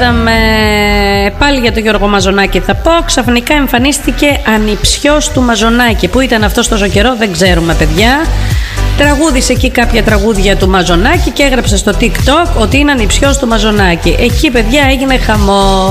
είδαμε πάλι για τον Γιώργο Μαζονάκη θα πω. Ξαφνικά εμφανίστηκε ανιψιός του Μαζονάκη. Πού ήταν αυτός τόσο καιρό δεν ξέρουμε, παιδιά. Τραγούδισε εκεί κάποια τραγούδια του Μαζονάκη και έγραψε στο TikTok ότι είναι ανιψιός του Μαζονάκη. Εκεί, παιδιά, έγινε χαμό.